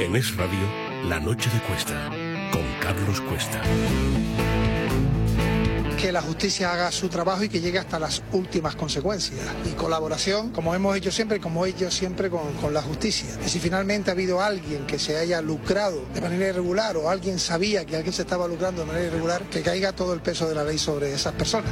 En Es Radio, La Noche de Cuesta, con Carlos Cuesta. Que la justicia haga su trabajo y que llegue hasta las últimas consecuencias. Y colaboración, como hemos hecho siempre, como he hecho siempre con la justicia. Y si finalmente ha habido alguien que se haya lucrado de manera irregular o alguien sabía que alguien se estaba lucrando de manera irregular, que caiga todo el peso de la ley sobre esas personas.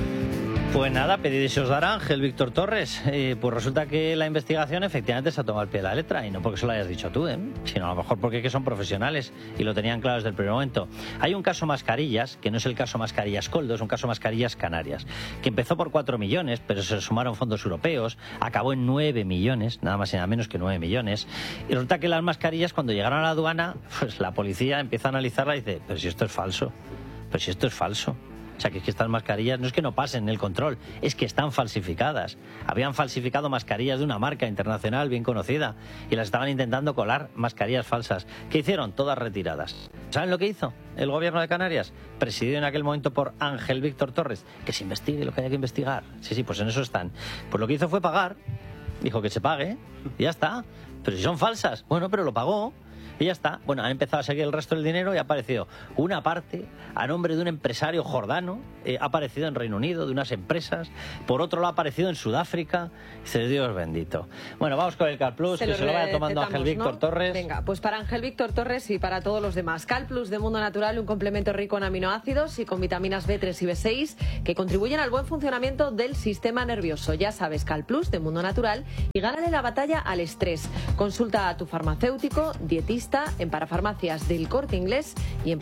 Pues nada, pedid y se os dará, Ángel Víctor Torres. Pues resulta que la investigación efectivamente se ha tomado al pie de la letra, y no porque se lo hayas dicho tú, sino a lo mejor porque son profesionales y lo tenían claro desde el primer momento. Hay un caso Mascarillas, que no es el caso Mascarillas Coldo, es un caso Mascarillas Canarias, que empezó por 4 millones, pero se sumaron fondos europeos, acabó en 9 millones, nada más y nada menos que 9 millones, y resulta que las mascarillas, cuando llegaron a la aduana, pues la policía empieza a analizarla y dice, pero si esto es falso, pero si esto es falso. O sea, que es que estas mascarillas no es que no pasen el control, es que están falsificadas. Habían falsificado mascarillas de una marca internacional bien conocida y las estaban intentando colar mascarillas falsas. ¿Qué hicieron? Todas retiradas. ¿Saben lo que hizo el gobierno de Canarias? Presidido en aquel momento por Ángel Víctor Torres. Que se investigue lo que haya que investigar. Sí, pues en eso están. Pues lo que hizo fue pagar. Dijo que se pague y ya está. Pero si son falsas, bueno, pero lo pagó. Y ya está. Bueno, han empezado a seguir el resto del dinero y ha aparecido una parte a nombre de un empresario jordano, ha aparecido en Reino Unido, de unas empresas, por otro lado ha aparecido en Sudáfrica. Dice, Dios bendito. Bueno, vamos con el CalPlus, que se lo vaya tomando Ángel Víctor Torres. Venga, pues para Ángel Víctor Torres y para todos los demás. CalPlus de Mundo Natural, un complemento rico en aminoácidos y con vitaminas B3 y B6 que contribuyen al buen funcionamiento del sistema nervioso. Ya sabes, CalPlus de Mundo Natural, y gánale la batalla al estrés. Consulta a tu farmacéutico, dietista, en parafarmacias del Corte Inglés y en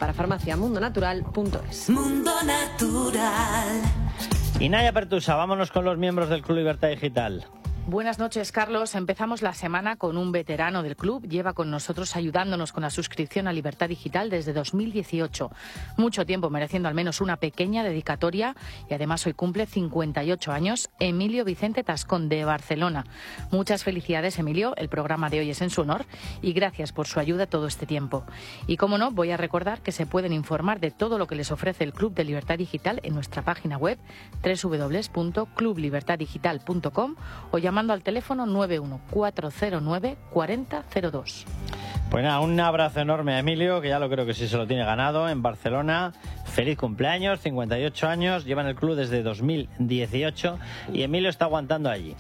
parafarmaciamundonatural.es. Mundo Natural. Y Naya Pertusa, vámonos con los miembros del Club Libertad Digital. Buenas noches, Carlos. Empezamos la semana con un veterano del club. Lleva con nosotros ayudándonos con la suscripción a Libertad Digital desde 2018. Mucho tiempo mereciendo al menos una pequeña dedicatoria, y además hoy cumple 58 años, Emilio Vicente Tascón, de Barcelona. Muchas felicidades, Emilio. El programa de hoy es en su honor y gracias por su ayuda todo este tiempo. Y como no, voy a recordar que se pueden informar de todo lo que les ofrece el Club de Libertad Digital en nuestra página web www.clublibertaddigital.com o llamando al teléfono 914094002. Pues nada, un abrazo enorme a Emilio, que ya lo creo que sí se lo tiene ganado, en Barcelona. Feliz cumpleaños, 58 años, lleva en el club desde 2018 y Emilio está aguantando allí.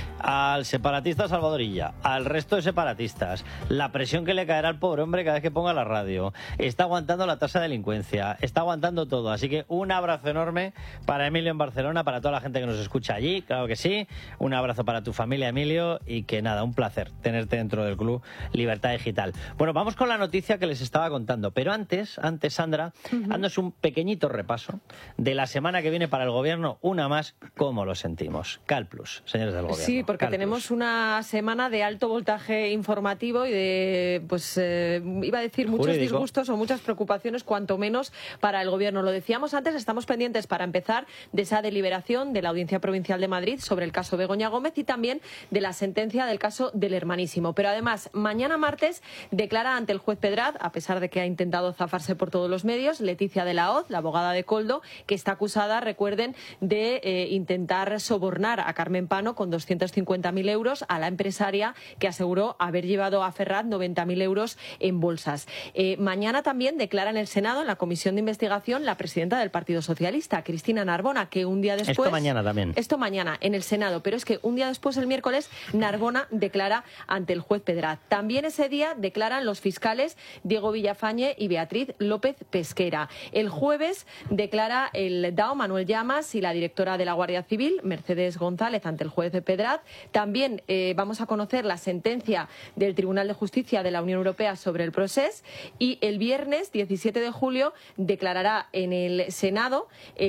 Al separatista Salvadorilla, al resto de separatistas, la presión que le caerá al pobre hombre cada vez que ponga la radio, está aguantando la tasa de delincuencia, está aguantando todo, así que un abrazo enorme para Emilio en Barcelona, para toda la gente que nos escucha allí, claro que sí, un abrazo para tu familia, Emilio, y que nada, un placer tenerte dentro del Club Libertad Digital. Bueno, vamos con la noticia que les estaba contando, pero antes Sandra, haznos un pequeñito repaso de la semana que viene para el gobierno, una más, ¿cómo lo sentimos? CalPlus, señores del gobierno. Sí, porque tenemos una semana de alto voltaje informativo y de, pues, iba a decir muchos jurídico, disgustos o muchas preocupaciones, cuanto menos para el gobierno. Lo decíamos antes, estamos pendientes para empezar de esa deliberación de la Audiencia Provincial de Madrid sobre el caso Begoña Gómez y también de la sentencia del caso del Hermanísimo. Pero además, mañana martes declara ante el juez Pedraz, a pesar de que ha intentado zafarse por todos los medios, Leticia de la Hoz, la abogada de Koldo, que está acusada, recuerden, de intentar sobornar a Carmen Pano con 250.000 euros, a la empresaria que aseguró haber llevado a Ferraz 90.000 euros en bolsas. Mañana también declara en el Senado, en la comisión de investigación, la presidenta del Partido Socialista, Cristina Narbona, que un día después... Esto mañana también. Esto mañana en el Senado, pero es que un día después, el miércoles, Narbona declara ante el juez Pedraz. También ese día declaran los fiscales Diego Villafañe y Beatriz López Pesquera. El jueves declara el DAO Manuel Llamas y la directora de la Guardia Civil, Mercedes González, ante el juez Pedraz. También vamos a conocer la sentencia del Tribunal de Justicia de la Unión Europea sobre el Procés, y el viernes 17 de julio declarará en el Senado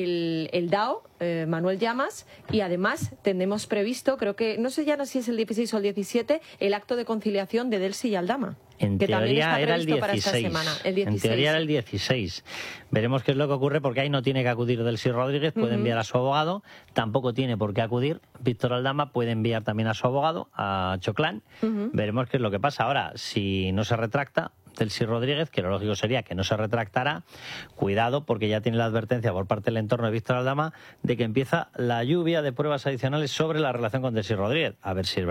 el DAO Manuel Llamas, y además tenemos previsto, creo que, no sé ya si es el 16 o el 17, el acto de conciliación de Delsi y Aldama. En que teoría era el 16. Para esta semana, el 16. En teoría era el 16. Veremos qué es lo que ocurre, porque ahí no tiene que acudir Delcy Rodríguez, puede enviar a su abogado, tampoco tiene por qué acudir Víctor Aldama, puede enviar también a su abogado, a Choclán. Veremos qué es lo que pasa. Ahora, si no se retracta Delcy Rodríguez, que lo lógico sería que no se retractará, cuidado, porque ya tiene la advertencia por parte del entorno de Víctor Aldama de que empieza la lluvia de pruebas adicionales sobre la relación con Delcy Rodríguez. A ver si es verdad.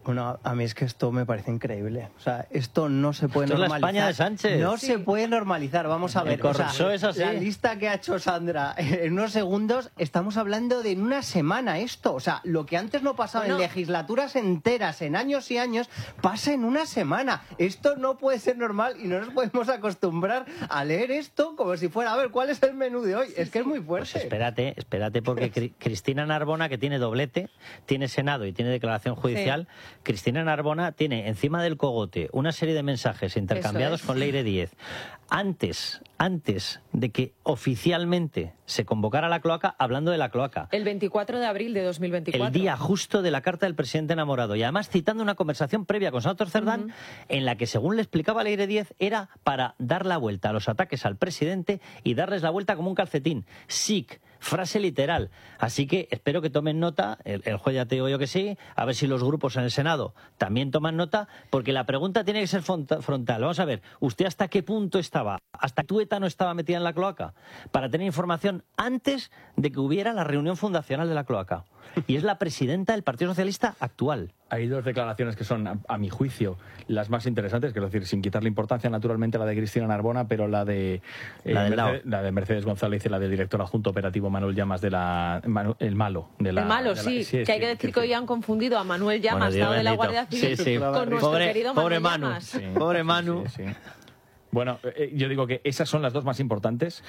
Bueno, a mí es que esto me parece increíble. O sea, esto no se puede normalizar. normalizar. Es la España de Sánchez. No se puede normalizar. Vamos a ver. Es así. La lista que ha hecho Sandra en unos segundos, estamos hablando de en una semana esto. O sea, lo que antes no pasaba en legislaturas enteras, en años y años, pasa en una semana. Esto no puede ser normal y no nos podemos acostumbrar a leer esto como si fuera, a ver, ¿cuál es el menú de hoy? Es que es muy fuerte. Pues espérate, porque Cristina Narbona, que tiene doblete, tiene Senado y tiene declaración judicial, Cristina Narbona tiene encima del cogote una serie de mensajes intercambiados con Leire Díez. Antes de que oficialmente se convocara la cloaca, hablando de la cloaca. El 24 de abril de 2024. El día justo de la carta del presidente enamorado. Y además citando una conversación previa con Santos Cerdán, en la que, según le explicaba Leire Díez, era para dar la vuelta a los ataques al presidente y darles la vuelta como un calcetín. SIC. Frase literal. Así que espero que tomen nota, el juez ya te digo yo que sí, a ver si los grupos en el Senado también toman nota, porque la pregunta tiene que ser frontal. Vamos a ver, ¿usted hasta qué punto estaba? ¿Hasta Tueta no estaba metida en la cloaca? Para tener información antes de que hubiera la reunión fundacional de la cloaca. Y es la presidenta del Partido Socialista actual. Hay dos declaraciones que son, a mi juicio, las más interesantes, quiero decir, sin quitarle importancia naturalmente la de Cristina Narbona, pero la de Mercedes González y la del director adjunto operativo Manuel Llamas de El malo, sí, que hay que decir que hoy han confundido a Manuel Llamas, Estado de la Guardia Civil, con nuestro querido Manuel Llamas. Pobre Manu. Sí. Bueno, yo digo que esas son las dos más importantes,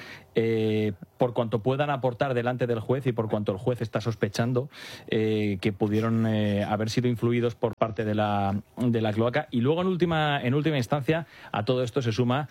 por cuanto puedan aportar delante del juez y por cuanto el juez está sospechando que pudieron haber sido influidos por parte de la cloaca. Y luego, en última instancia, a todo esto se suma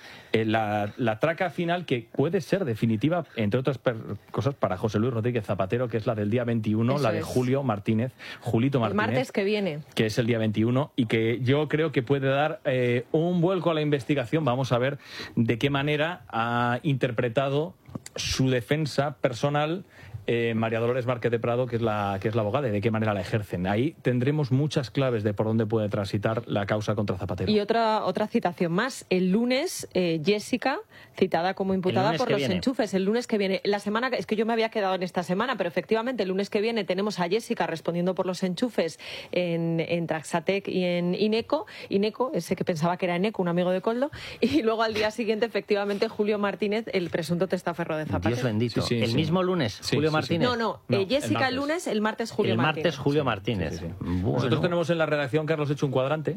la traca final, que puede ser definitiva, entre otras cosas, para José Luis Rodríguez Zapatero, que es la del día 21, la de Julito Martínez. El martes que viene. Que es el día 21 y que yo creo que puede dar un vuelco a la investigación. Vamos a ver de qué manera ha interpretado su defensa personal María Dolores Márquez de Prado, que es la abogada, y de qué manera la ejercen. Ahí tendremos muchas claves de por dónde puede transitar la causa contra Zapatero. Y otra citación más. El lunes, Jessica, citada como imputada por los enchufes. El lunes que viene. La semana, es que yo me había quedado en esta semana, pero efectivamente el lunes que viene tenemos a Jessica respondiendo por los enchufes en Traxatec y en Ineco, ese que pensaba que era Eneco, un amigo de Coldo. Y luego al día siguiente, efectivamente, Julio Martínez, el presunto testaferro de Zapatero. Dios bendito. El mismo lunes, Julio Martínez. No, Jessica el lunes, el martes Julio Martínez. El martes Julio Martínez. Bueno. Nosotros tenemos en la redacción, Carlos, hecho un cuadrante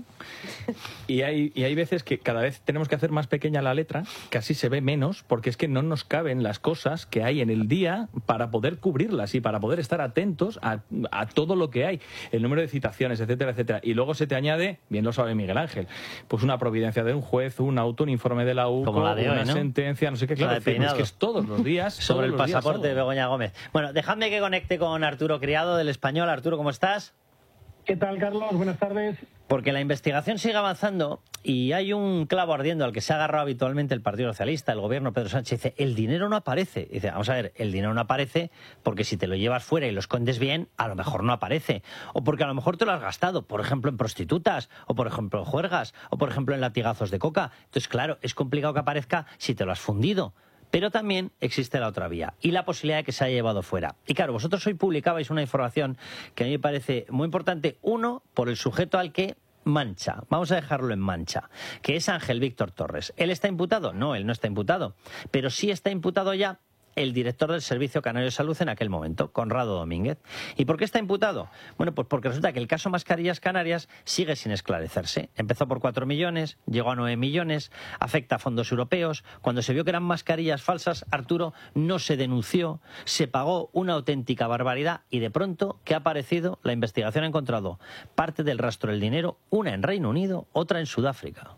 y hay veces que cada vez tenemos que hacer más pequeña la letra, que así se ve menos, porque es que no nos caben las cosas que hay en el día para poder cubrirlas y para poder estar atentos a todo lo que hay, el número de citaciones, etcétera, etcétera. Y luego se te añade, bien lo sabe Miguel Ángel, pues una providencia de un juez, un auto, un informe de la UCO, como la de hoy, una sentencia, no sé qué, claro, es que es todos los días. Sobre el pasaporte de Begoña Gómez. Bueno, dejadme que conecte con Arturo Criado, del Español. Arturo, ¿cómo estás? ¿Qué tal, Carlos? Buenas tardes. Porque la investigación sigue avanzando y hay un clavo ardiendo al que se ha agarrado habitualmente el Partido Socialista, el gobierno, Pedro Sánchez. Dice, el dinero no aparece. Dice, vamos a ver, el dinero no aparece porque si te lo llevas fuera y lo escondes bien, a lo mejor no aparece. O porque a lo mejor te lo has gastado, por ejemplo, en prostitutas, o por ejemplo en juergas, o por ejemplo en latigazos de coca. Entonces, claro, es complicado que aparezca si te lo has fundido. Pero también existe la otra vía y la posibilidad de que se haya llevado fuera. Y claro, vosotros hoy publicabais una información que a mí me parece muy importante. Uno, por el sujeto al que mancha. Vamos a dejarlo en mancha, que es Ángel Víctor Torres. ¿Él está imputado? No, él no está imputado. Pero sí está imputado ya el director del Servicio Canario de Salud en aquel momento, Conrado Domínguez. ¿Y por qué está imputado? Bueno, pues porque resulta que el caso Mascarillas Canarias sigue sin esclarecerse. Empezó por 4 millones, llegó a 9 millones, afecta a fondos europeos. Cuando se vio que eran mascarillas falsas, Arturo, no se denunció, se pagó una auténtica barbaridad y de pronto, ¿qué ha aparecido? La investigación ha encontrado parte del rastro del dinero, una en Reino Unido, otra en Sudáfrica.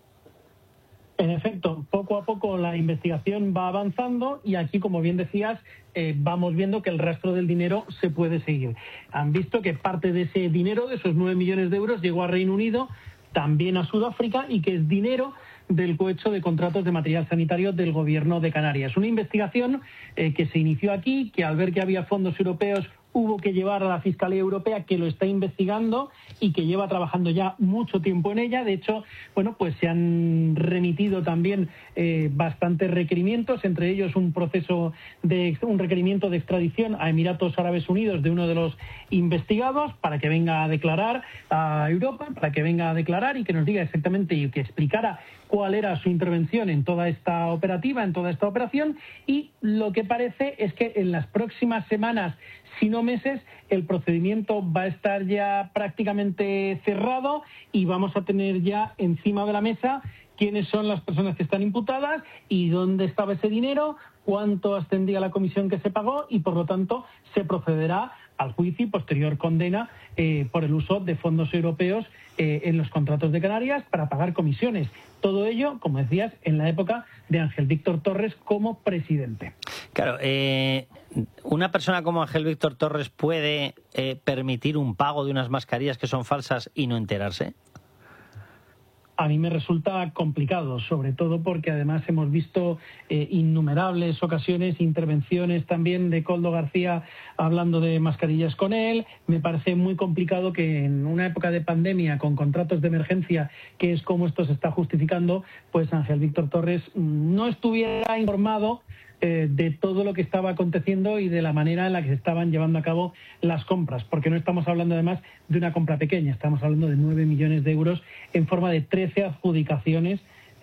En efecto, poco a poco la investigación va avanzando y aquí, como bien decías, vamos viendo que el rastro del dinero se puede seguir. Han visto que parte de ese dinero, de esos 9 millones de euros, llegó a Reino Unido, también a Sudáfrica, y que es dinero del cohecho de contratos de material sanitario del Gobierno de Canarias. Una investigación que se inició aquí, que al ver que había fondos europeos hubo que llevar a la Fiscalía Europea, que lo está investigando y que lleva trabajando ya mucho tiempo en ella. De hecho, bueno, pues se han remitido también bastantes requerimientos, entre ellos un requerimiento de extradición a Emiratos Árabes Unidos de uno de los investigados para que venga a declarar a Europa, para que venga a declarar y que nos diga exactamente y que explicara cuál era su intervención en toda esta operativa, en toda esta operación, y lo que parece es que en las próximas semanas, si no meses, el procedimiento va a estar ya prácticamente cerrado y vamos a tener ya encima de la mesa quiénes son las personas que están imputadas y dónde estaba ese dinero, cuánto ascendía la comisión que se pagó y, por lo tanto, se procederá al juicio y posterior condena por el uso de fondos europeos en los contratos de Canarias para pagar comisiones. Todo ello, como decías, en la época de Ángel Víctor Torres como presidente. Claro, ¿una persona como Ángel Víctor Torres puede permitir un pago de unas mascarillas que son falsas y no enterarse? A mí me resulta complicado, sobre todo porque además hemos visto innumerables ocasiones, intervenciones también de Koldo García hablando de mascarillas con él. Me parece muy complicado que en una época de pandemia, con contratos de emergencia, que es como esto se está justificando, pues Ángel Víctor Torres no estuviera informado de todo lo que estaba aconteciendo y de la manera en la que se estaban llevando a cabo las compras, porque no estamos hablando además de una compra pequeña, estamos hablando de 9 millones de euros en forma de 13 adjudicaciones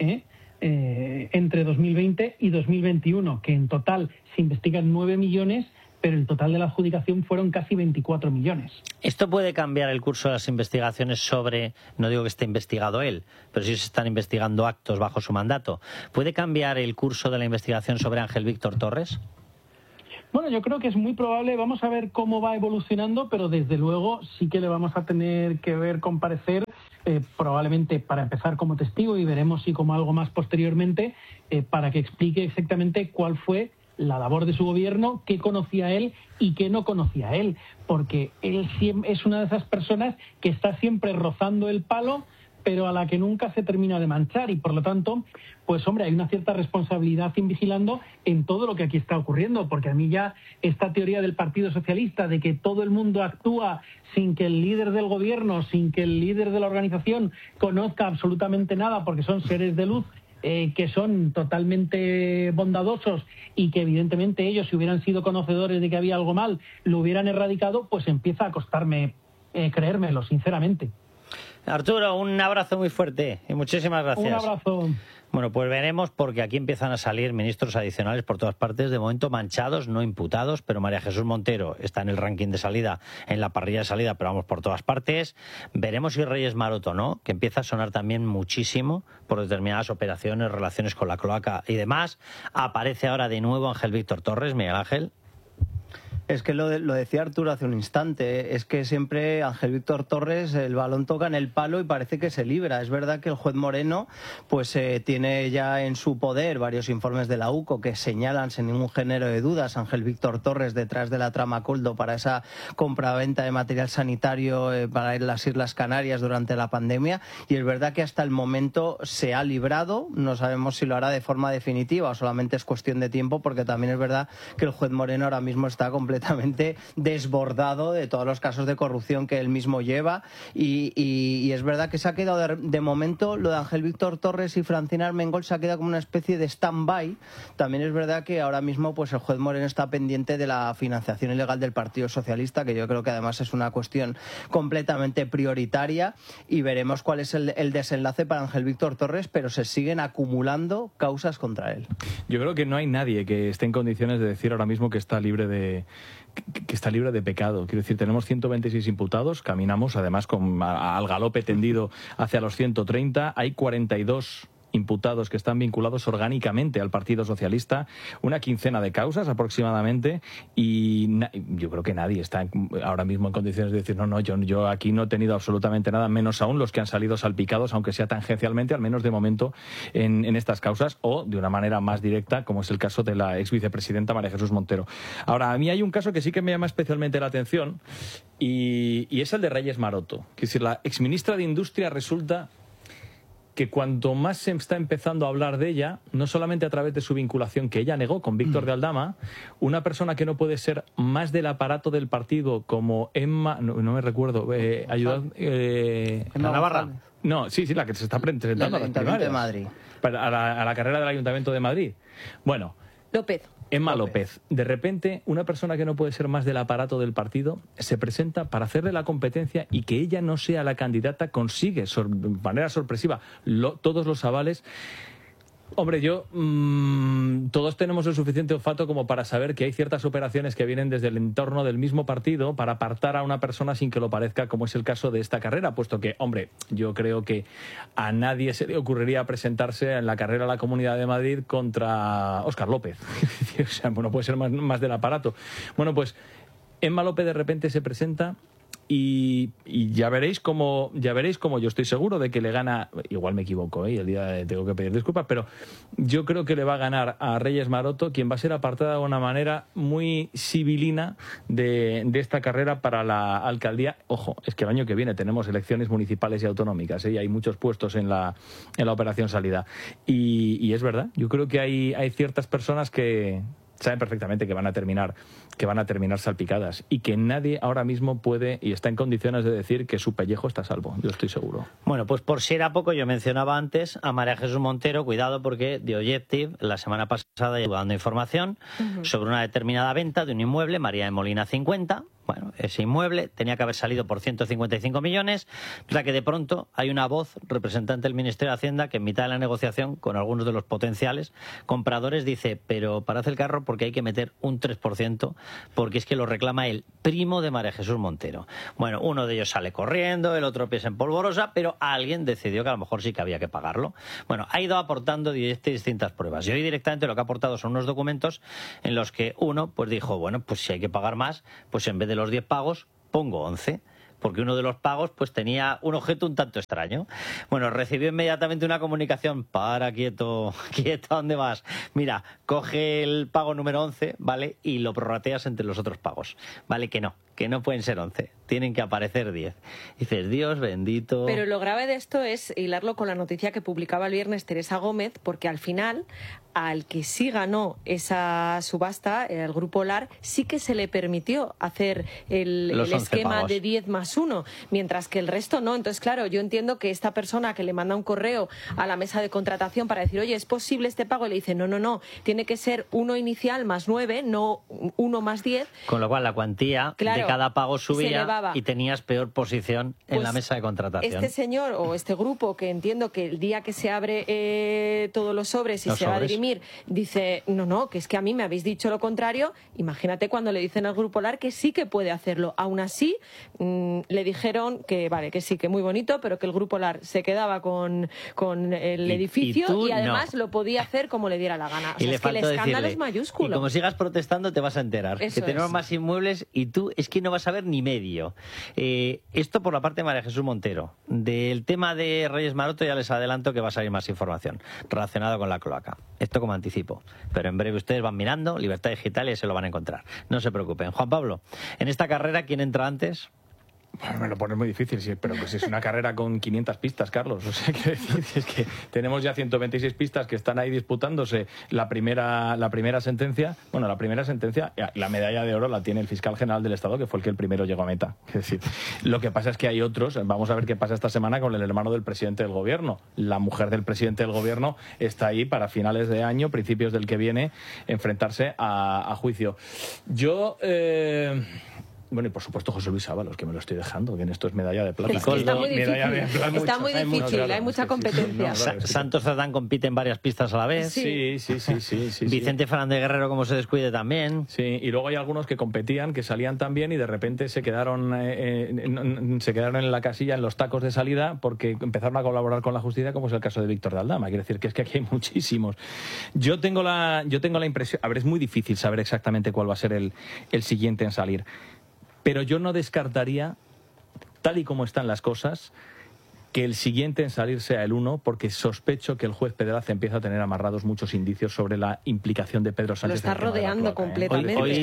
entre 2020 y 2021, que en total se investigan 9 millones, pero el total de la adjudicación fueron casi 24 millones. ¿Esto puede cambiar el curso de las investigaciones sobre, no digo que esté investigado él, pero sí se están investigando actos bajo su mandato? ¿Puede cambiar el curso de la investigación sobre Ángel Víctor Torres? Bueno, yo creo que es muy probable, vamos a ver cómo va evolucionando, pero desde luego sí que le vamos a tener que ver comparecer, probablemente para empezar como testigo y veremos si como algo más posteriormente, para que explique exactamente cuál fue la labor de su gobierno, qué conocía él y qué no conocía él, porque él es una de esas personas que está siempre rozando el palo, pero a la que nunca se termina de manchar y, por lo tanto, pues hombre, hay una cierta responsabilidad vigilando en todo lo que aquí está ocurriendo, porque a mí ya esta teoría del Partido Socialista de que todo el mundo actúa sin que el líder del gobierno, sin que el líder de la organización conozca absolutamente nada, porque son seres de luz, que son totalmente bondadosos y que evidentemente ellos, si hubieran sido conocedores de que había algo mal, lo hubieran erradicado, pues empieza a costarme creérmelo, sinceramente. Arturo, un abrazo muy fuerte y muchísimas gracias. Un abrazo. Bueno, pues veremos, porque aquí empiezan a salir ministros adicionales por todas partes, de momento manchados, no imputados, pero María Jesús Montero está en el ranking de salida, en la parrilla de salida, pero vamos por todas partes. Veremos si Reyes Maroto, ¿no?, que empieza a sonar también muchísimo por determinadas operaciones, relaciones con la cloaca y demás. Aparece ahora de nuevo Ángel Víctor Torres. Miguel Ángel. Es que lo decía Arturo hace un instante, es que siempre Ángel Víctor Torres, el balón toca en el palo y parece que se libra. Es verdad que el juez Moreno pues tiene ya en su poder varios informes de la UCO que señalan sin ningún género de dudas a Ángel Víctor Torres detrás de la trama Koldo para esa compraventa de material sanitario para las Islas Canarias durante la pandemia, y es verdad que hasta el momento se ha librado. No sabemos si lo hará de forma definitiva o solamente es cuestión de tiempo, porque también es verdad que el juez Moreno ahora mismo está completamente desbordado de todos los casos de corrupción que él mismo lleva y es verdad que se ha quedado de momento lo de Ángel Víctor Torres y Francina Armengol se ha quedado como una especie de stand-by. También es verdad que ahora mismo pues el juez Moreno está pendiente de la financiación ilegal del Partido Socialista, que yo creo que además es una cuestión completamente prioritaria, y veremos cuál es el desenlace para Ángel Víctor Torres, pero se siguen acumulando causas contra él. Yo creo que no hay nadie que esté en condiciones de decir ahora mismo que está libre de pecado. Quiero decir, tenemos 126 imputados, caminamos además al galope tendido hacia los 130, hay 42 imputados que están vinculados orgánicamente al Partido Socialista, una quincena de causas aproximadamente, y yo creo que nadie está ahora mismo en condiciones de decir yo aquí no he tenido absolutamente nada, menos aún los que han salido salpicados, aunque sea tangencialmente, al menos de momento, en estas causas, o de una manera más directa, como es el caso de la ex vicepresidenta María Jesús Montero. Ahora, a mí hay un caso que sí que me llama especialmente la atención, y es el de Reyes Maroto. Es decir, la exministra de Industria resulta que cuanto más se está empezando a hablar de ella, no solamente a través de su vinculación que ella negó con Víctor de Aldama, una persona que no puede ser más del aparato del partido como Emma, no me recuerdo, Emma Navarra. No, sí, la que se está presentando a las primarias. De Madrid. A la carrera del Ayuntamiento de Madrid. Bueno. Emma López. De repente, una persona que no puede ser más del aparato del partido se presenta para hacerle la competencia y que ella no sea la candidata consigue, de manera sorpresiva, todos los avales. Hombre, todos tenemos el suficiente olfato como para saber que hay ciertas operaciones que vienen desde el entorno del mismo partido para apartar a una persona sin que lo parezca, como es el caso de esta carrera, puesto que, hombre, yo creo que a nadie se le ocurriría presentarse en la carrera a la Comunidad de Madrid contra Óscar López. O sea, no puede ser más del aparato. Bueno, pues Emma López de repente se presenta y ya veréis cómo yo estoy seguro de que le gana, igual me equivoco, el día tengo que pedir disculpas, pero yo creo que le va a ganar a Reyes Maroto, quien va a ser apartada de una manera muy sibilina de esta carrera para la alcaldía. Ojo, es que el año que viene tenemos elecciones municipales y autonómicas, y hay muchos puestos en la operación salida, y es verdad, yo creo que hay ciertas personas que saben perfectamente que van a terminar salpicadas y que nadie ahora mismo puede y está en condiciones de decir que su pellejo está a salvo, yo estoy seguro. Bueno, pues por si era poco, yo mencionaba antes a María Jesús Montero, cuidado porque The Objective la semana pasada llevó dando información sobre una determinada venta de un inmueble, María de Molina 50. Bueno, ese inmueble tenía que haber salido por 155 millones, o sea que de pronto hay una voz representante del Ministerio de Hacienda que en mitad de la negociación con algunos de los potenciales compradores dice, pero parad el carro porque hay que meter un 3%, porque es que lo reclama el primo de María Jesús Montero. Bueno, uno de ellos sale corriendo, el otro piensa en polvorosa, pero alguien decidió que a lo mejor sí que había que pagarlo. Bueno, ha ido aportando distintas pruebas y hoy directamente lo que ha aportado son unos documentos en los que uno pues dijo, bueno, pues si hay que pagar más, pues en vez de los 10 pagos, pongo 11. Porque uno de los pagos pues tenía un objeto un tanto extraño. Bueno, recibió inmediatamente una comunicación, para, quieto, ¿a dónde vas? Mira, coge el pago número 11, ¿vale? Y lo prorrateas entre los otros pagos, ¿vale? Que no pueden ser 11, tienen que aparecer 10. Dices, Dios bendito. Pero lo grave de esto es hilarlo con la noticia que publicaba el viernes Teresa Gómez, porque al final, al que sí ganó esa subasta, el Grupo Lar, sí que se le permitió hacer el esquema pagos de 10 más 1, mientras que el resto no. Entonces, claro, yo entiendo que esta persona que le manda un correo a la mesa de contratación para decir, oye, ¿es posible este pago? Y le dice, no, tiene que ser 1 inicial más 9, no 1 más 10. Con lo cual la cuantía de cada pago subía y tenías peor posición en la mesa de contratación. Este señor o este grupo, que entiendo que el día que se abre todos los sobres y se va a dirimir, dice, no, que es que a mí me habéis dicho lo contrario. Imagínate cuando le dicen al Grupo Lar que sí que puede hacerlo. Aún así, le dijeron que vale, que sí, que muy bonito, pero que el Grupo Lar se quedaba con el edificio y además lo podía hacer como le diera la gana. O sea, es que el escándalo es mayúsculo. Y como sigas protestando te vas a enterar Eso que tenemos más inmuebles y tú es que no vas a ver ni medio. Esto por la parte de María Jesús Montero. Del tema de Reyes Maroto ya les adelanto que va a salir más información relacionada con la cloaca. Esto como anticipo. Pero en breve ustedes van mirando, Libertad Digital, y se lo van a encontrar. No se preocupen. Juan Pablo, en esta carrera, ¿quién entra antes? Bueno, me lo pones muy difícil, sí, pero pues es una carrera con 500 pistas, Carlos. O sea, quiero decir, es que tenemos ya 126 pistas que están ahí disputándose la primera sentencia. Bueno, la primera sentencia, la medalla de oro la tiene el fiscal general del Estado, que fue el primero llegó a meta. Es decir, lo que pasa es que hay otros. Vamos a ver qué pasa esta semana con el hermano del presidente del gobierno. La mujer del presidente del gobierno está ahí para finales de año, principios del que viene, enfrentarse a juicio. Yo... Bueno, y por supuesto José Luis Ábalos, que me lo estoy dejando, que en esto es medalla de plata. Es que está muy difícil, está muy difícil, hay mucha competencia. Santos Cerdán compite en varias pistas a la vez. Sí. Vicente Fernández Guerrero, como se descuide, también. Sí, y luego hay algunos que competían, que salían también y de repente se quedaron en la casilla, en los tacos de salida, porque empezaron a colaborar con la justicia, como es el caso de Víctor de Aldama. Quiere decir que es que aquí hay muchísimos. Yo tengo la impresión, a ver, es muy difícil saber exactamente cuál va a ser el siguiente en salir. Pero yo no descartaría, tal y como están las cosas, que el siguiente en salir sea el 1, porque sospecho que el juez Pedraza empieza a tener amarrados muchos indicios sobre la implicación de Pedro Sánchez. Lo está rodeando completamente. Hoy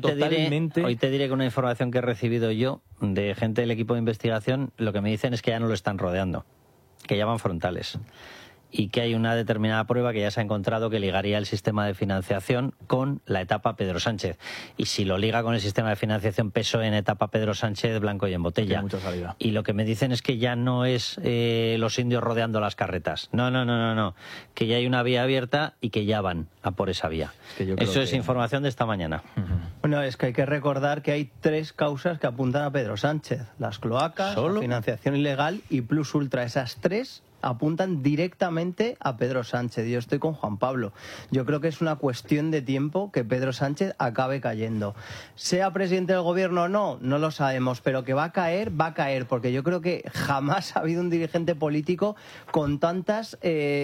te diré que una información que he recibido yo de gente del equipo de investigación, lo que me dicen es que ya no lo están rodeando. que ya van frontales. Y que hay una determinada prueba que ya se ha encontrado que ligaría el sistema de financiación con la etapa Pedro Sánchez. Y si lo liga con el sistema de financiación PSOE en etapa Pedro Sánchez, blanco y en botella. Y lo que me dicen es que ya no es los indios rodeando las carretas. No. Que ya hay una vía abierta y que ya van a por esa vía. Eso es información de esta mañana. Bueno, es que hay que recordar que hay 3 causas que apuntan a Pedro Sánchez. Las cloacas, la financiación ilegal y Plus Ultra. Esas 3 apuntan directamente a Pedro Sánchez. Yo estoy con Juan Pablo. Yo creo que es una cuestión de tiempo que Pedro Sánchez acabe cayendo. Sea presidente del gobierno o no, no lo sabemos, pero que va a caer, porque yo creo que jamás ha habido un dirigente político con tantos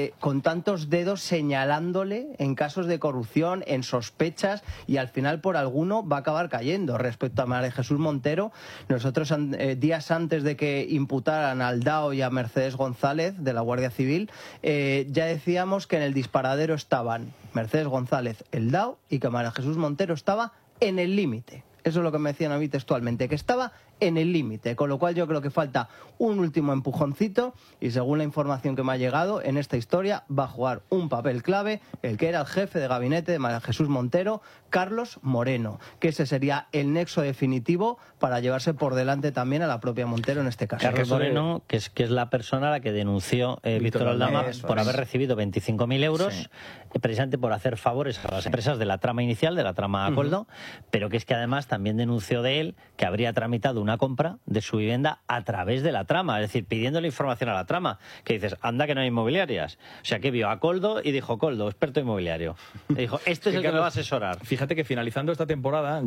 dedos señalándole en casos de corrupción, en sospechas, y al final por alguno va a acabar cayendo. Respecto a María Jesús Montero, nosotros días antes de que imputaran al DAO y a Mercedes González de la Guardia Civil, ya decíamos que en el disparadero estaban Mercedes González, el DAO, y que María Jesús Montero estaba en el límite. Eso es lo que me decían a mí textualmente, que estaba en el límite, con lo cual yo creo que falta un último empujoncito y según la información que me ha llegado, en esta historia va a jugar un papel clave el que era el jefe de gabinete de María Jesús Montero, Carlos Moreno, que ese sería el nexo definitivo para llevarse por delante también a la propia Montero en este caso. Carlos Moreno, que es la persona a la que denunció Víctor Aldama por haber recibido 25.000 euros, precisamente por hacer favores a las empresas de la trama inicial, de la trama Acoldo, pero que es que además también denunció de él que habría tramitado una compra de su vivienda a través de la trama, es decir, pidiéndole información a la trama, que dices, anda que no hay inmobiliarias. O sea, que vio a Coldo y dijo, Coldo, experto inmobiliario. Y dijo, este es el que me va a asesorar. Fíjate que finalizando esta temporada,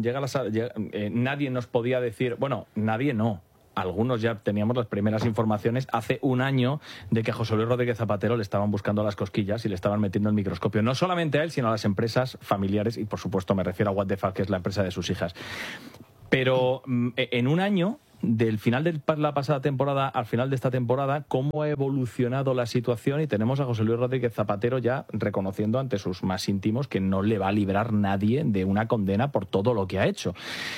nadie nos podía decir, bueno, nadie no. Algunos ya teníamos las primeras informaciones hace un año de que a José Luis Rodríguez Zapatero le estaban buscando las cosquillas y le estaban metiendo el microscopio. No solamente a él, sino a las empresas familiares y, por supuesto, me refiero a What the Fuck, que es la empresa de sus hijas. Pero en un año, del final de la pasada temporada al final de esta temporada, cómo ha evolucionado la situación, y tenemos a José Luis Rodríguez Zapatero ya reconociendo ante sus más íntimos que no le va a librar nadie de una condena por todo lo que ha hecho.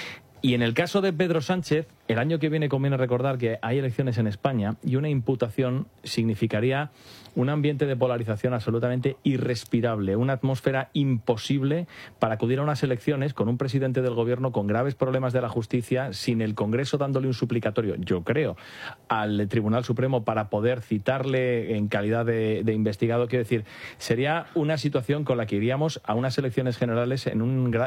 Y en el caso de Pedro Sánchez, el año que viene conviene recordar que hay elecciones en España y una imputación significaría un ambiente de polarización absolutamente irrespirable, una atmósfera imposible para acudir a unas elecciones con un presidente del gobierno con graves problemas de la justicia, sin el Congreso dándole un suplicatorio, yo creo, al Tribunal Supremo para poder citarle en calidad de investigado. Quiero decir, sería una situación con la que iríamos a unas elecciones generales en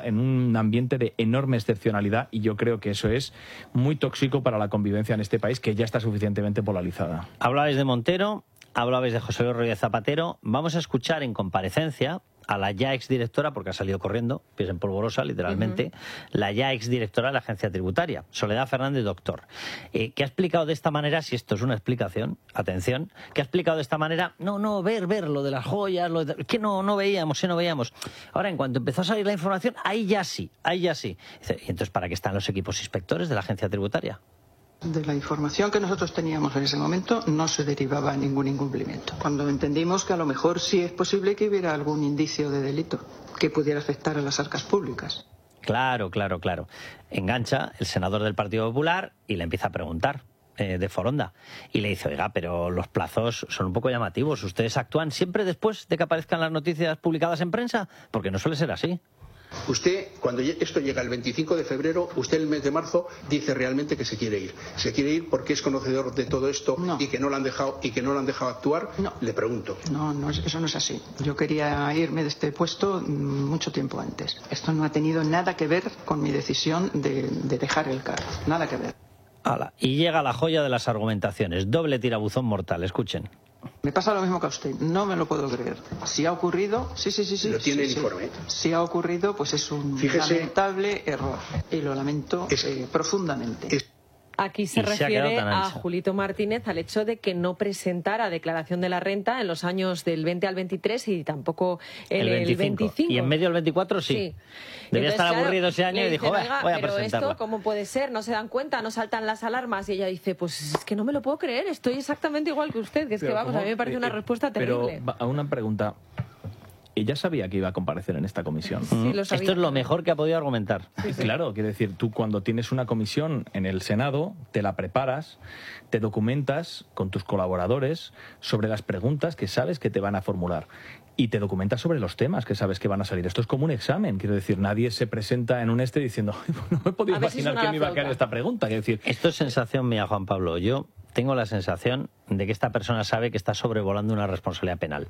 un ambiente de enorme excepcionalidad, y yo creo que eso es muy tóxico para la convivencia en este país, que ya está suficientemente polarizada. Hablabais de Montero, hablabais de José Luis Rodríguez Zapatero. Vamos a escuchar en comparecencia a la ya exdirectora, porque ha salido corriendo, pies en polvorosa, literalmente, la ya exdirectora de la Agencia Tributaria, Soledad Fernández Doctor, que ha explicado de esta manera, si esto es una explicación, atención, que ha explicado de esta manera, ver lo de las joyas, que no veíamos. Ahora, en cuanto empezó a salir la información, ahí ya sí. Dice, ¿y entonces para qué están los equipos inspectores de la Agencia Tributaria? De la información que nosotros teníamos en ese momento no se derivaba ningún incumplimiento. Cuando entendimos que a lo mejor sí es posible que hubiera algún indicio de delito que pudiera afectar a las arcas públicas. Claro. Engancha el senador del Partido Popular y le empieza a preguntar de Foronda. Y le dice, oiga, pero los plazos son un poco llamativos. ¿Ustedes actúan siempre después de que aparezcan las noticias publicadas en prensa? Porque no suele ser así. Usted, cuando esto llega el 25 de febrero, usted el mes de marzo dice realmente que se quiere ir. ¿Se quiere ir porque es conocedor de todo esto y que no le han dejado actuar? No. Le pregunto. No, eso no es así. Yo quería irme de este puesto mucho tiempo antes. Esto no ha tenido nada que ver con mi decisión de dejar el cargo. Nada que ver. Y llega la joya de las argumentaciones. Doble tirabuzón mortal. Escuchen. Me pasa lo mismo que a usted, no me lo puedo creer. Si ha ocurrido, sí. Lo tiene el informe. Si ha ocurrido, pues es un lamentable error. Y lo lamento profundamente. Aquí se refiere a Julito Martínez al hecho de que no presentara declaración de la renta en los años del 20 al 23 y tampoco en el 25. Y en medio del 24 sí. Debía estar aburrido ese año y dijo, voy a presentarlo. Pero esto, ¿cómo puede ser? ¿No se dan cuenta? ¿No saltan las alarmas? Y ella dice, pues es que no me lo puedo creer, estoy exactamente igual que usted. Que es que vamos, a mí me parece una respuesta terrible. Pero a una pregunta. ella sabía que iba a comparecer en esta comisión. Esto es lo mejor que ha podido argumentar. Claro, quiero decir, tú cuando tienes una comisión en el Senado, te la preparas, te documentas con tus colaboradores sobre las preguntas que sabes que te van a formular. Y te documentas sobre los temas que sabes que van a salir. Esto es como un examen. Quiero decir, nadie se presenta en un diciendo, no me podía imaginar que me iba a caer esta pregunta. Quiero decir, esto es sensación mía, Juan Pablo. Yo tengo la sensación de que esta persona sabe que está sobrevolando una responsabilidad penal.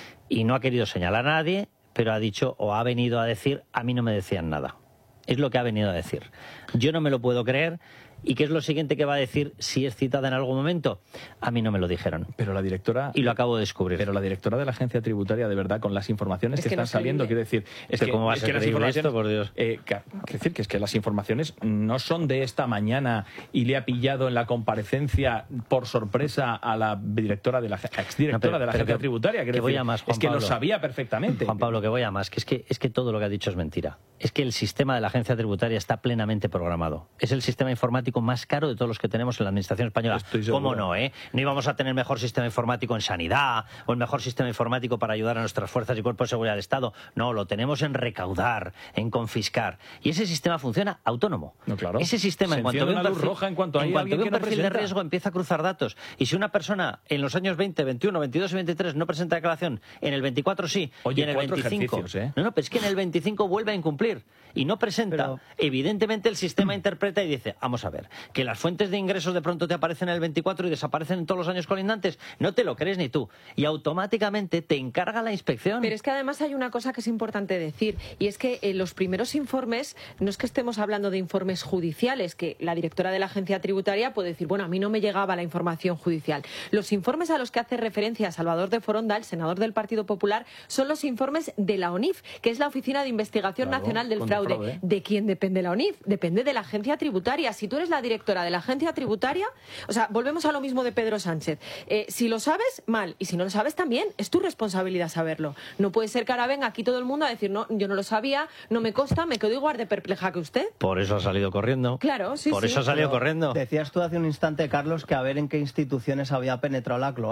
Y no ha querido señalar a nadie, pero ha dicho o ha venido a decir, a mí no me decían nada. Es lo que ha venido a decir. Yo no me lo puedo creer. ¿Y qué es lo siguiente que va a decir si es citada en algún momento? A mí no me lo dijeron. Pero la directora... Y lo acabo de descubrir. Pero la directora de la agencia tributaria, de verdad, con las informaciones que están saliendo, quiero decir... ¿Cómo va a ser creíble esto, por Dios? Quiero decir que es que las informaciones no son de esta mañana y le ha pillado en la comparecencia por sorpresa a la directora de la exdirectora de la agencia tributaria. Que voy a más, Juan es que Pablo. lo sabía perfectamente. Juan Pablo, que voy a más. Que es que todo lo que ha dicho es mentira. Es que el sistema de la agencia tributaria está plenamente programado. Es el sistema informático más caro de todos los que tenemos en la administración española. ¿Cómo no, No íbamos a tener mejor sistema informático en sanidad o el mejor sistema informático para ayudar a nuestras fuerzas y cuerpos de seguridad del Estado. No, lo tenemos en recaudar, en confiscar. Y ese sistema funciona autónomo. No, claro. Ese sistema, en cuanto ve un perfil, roja, en cuanto ve un perfil de riesgo, empieza a cruzar datos. Y si una persona en los años 20, 21, 22 y 23 no presenta declaración, en el 24 sí, y en el 25... No, pero es que en el 25 vuelve a incumplir y no presenta. Evidentemente el sistema interpreta y dice, vamos a ver, que las fuentes de ingresos de pronto te aparecen en el 24 y desaparecen en todos los años colindantes, no te lo crees ni tú. Y automáticamente te encarga la inspección. Pero es que además hay una cosa que es importante decir, y es que los primeros informes, no es que estemos hablando de informes judiciales, que la directora de la agencia tributaria puede decir, bueno, a mí no me llegaba la información judicial. Los informes a los que hace referencia Salvador de Foronda, el senador del Partido Popular, son los informes de la ONIF, que es la Oficina de Investigación Nacional del Fraude. ¿De quién depende la ONIF? Depende de la agencia tributaria. Si tú eres la directora de la agencia tributaria, o sea, volvemos a lo mismo de Pedro Sánchez. Si lo sabes, mal. Y si no lo sabes, también. Es tu responsabilidad saberlo. No puede ser que ahora venga aquí todo el mundo a decir, no, yo no lo sabía, no me consta, me quedo igual de perpleja que usted. Por eso ha salido corriendo. Claro, sí, Por eso ha salido corriendo. Decías tú hace un instante, Carlos, que a ver en qué instituciones había penetrado la cloaca.